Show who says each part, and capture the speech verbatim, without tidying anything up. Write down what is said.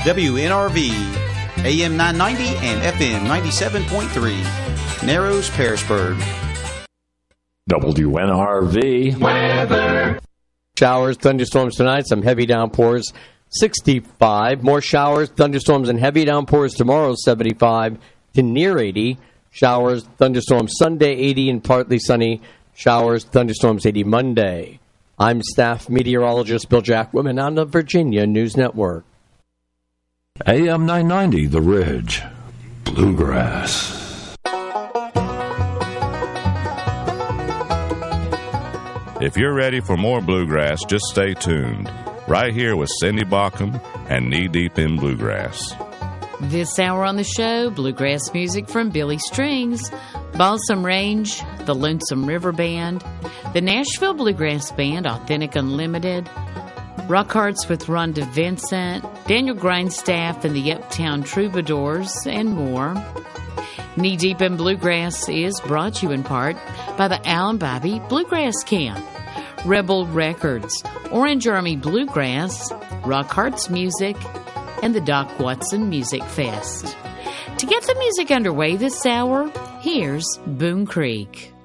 Speaker 1: W N R V, A M nine ninety and F M ninety-seven point three, Narrows, Pearisburg.
Speaker 2: W N R V
Speaker 3: weather.
Speaker 4: Showers, thunderstorms tonight, some heavy downpours, sixty-five. More showers, thunderstorms, and heavy downpours tomorrow, seventy-five to near eighty. Showers, thunderstorms Sunday, eighty, and partly sunny. Showers, thunderstorms, eighty Monday. I'm staff meteorologist Bill Jackwoman on the Virginia News Network.
Speaker 2: A M nine ninety, The Ridge, Bluegrass.
Speaker 5: If you're ready for more bluegrass, just stay tuned. Right here with Cindy Baucom and Knee Deep in Bluegrass.
Speaker 6: This hour on the show, bluegrass music from Billy Strings, Balsam Range, the Lonesome River Band, the Nashville Bluegrass Band, Authentic Unlimited, Rock Hearts with Rhonda Vincent, Daniel Grindstaff and the Uptown Troubadours, and more. Knee Deep in Bluegrass is brought to you in part by the Al and Bobby Bluegrass Camp, Rebel Records, Orange Army Bluegrass, Rock Hearts Music, and the Doc Watson Music Fest. To get the music underway this hour, here's Boone Creek.